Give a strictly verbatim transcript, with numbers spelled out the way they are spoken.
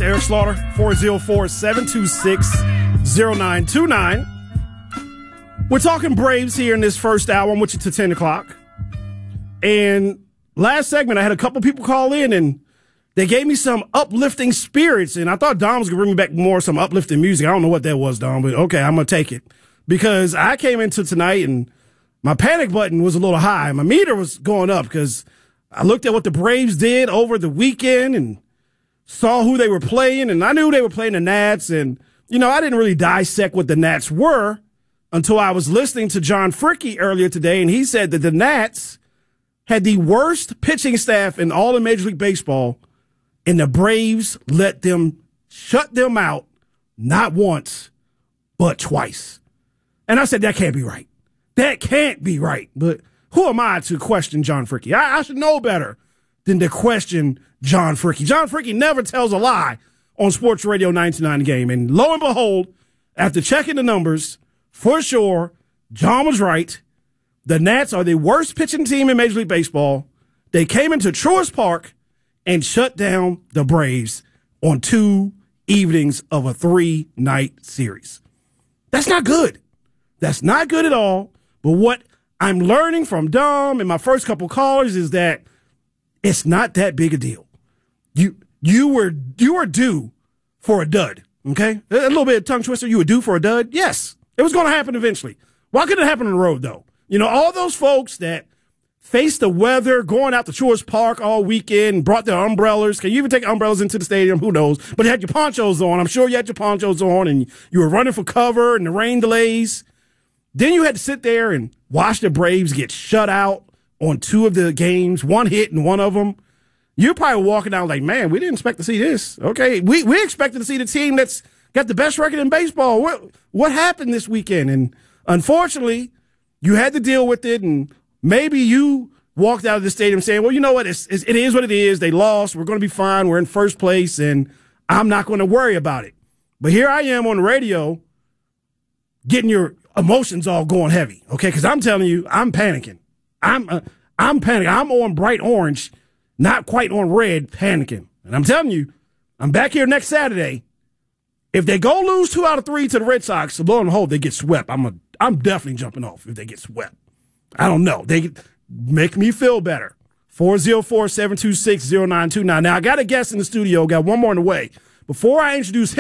Eric Slaughter, four oh four, seven two six, oh nine two nine. We're talking Braves here in this first hour. I'm with you to ten o'clock. And last segment, I had a couple people call in, and they gave me some uplifting spirits. And I thought Dom was going to bring me back more some uplifting music. I don't know what that was, Dom, but okay, I'm going to take it. Because I came into tonight, and my panic button was a little high. My meter was going up because I looked at what the Braves did over the weekend and saw who they were playing, and I knew they were playing the Nats. And, you know, I didn't really dissect what the Nats were until I was listening to John Fricke earlier today, and he said that the Nats had the worst pitching staff in all of Major League Baseball, and the Braves let them shut them out not once, but twice. And I said, that can't be right. That can't be right. But who am I to question John Fricke? I, I should know better than to question John Fricke. John Fricke never tells a lie on Sports Radio ninety-nine Game. And lo and behold, after checking the numbers, for sure, John was right. The Nats are the worst pitching team in Major League Baseball. They came into Truist Park and shut down the Braves on two evenings of a three-night series. That's not good. That's not good at all. But what I'm learning from Dom and my first couple callers is that it's not that big a deal. You you were you were due for a dud, okay? A little bit of tongue twister. You were due for a dud? Yes. It was going to happen eventually. Why couldn't it happen on the road, though? You know, all those folks that faced the weather, going out to Truist Park all weekend, brought their umbrellas. Can you even take umbrellas into the stadium? Who knows? But you had your ponchos on. I'm sure you had your ponchos on, and you were running for cover, and the rain delays. Then you had to sit there and watch the Braves get shut out on two of the games, one hit in one of them. You're probably walking out like, man, we didn't expect to see this. Okay, we we expected to see the team that's got the best record in baseball. What what happened this weekend? And unfortunately, you had to deal with it, and maybe you walked out of the stadium saying, well, you know what, it's, it's, it is what it is. They lost. We're going to be fine. We're in first place, and I'm not going to worry about it. But here I am on the radio getting your emotions all going heavy, okay, because I'm telling you, I'm panicking. I'm uh, I'm panicking. I'm on bright orange, not quite on red, panicking. And I'm telling you, I'm back here next Saturday. If they go lose two out of three to the Red Sox, lo and behold, they get swept. I'm a, I'm definitely jumping off if they get swept. I don't know. They make me feel better. four oh four, seven two six, oh nine two nine. Now, I got a guest in the studio. Got one more in the way. Before I introduce him,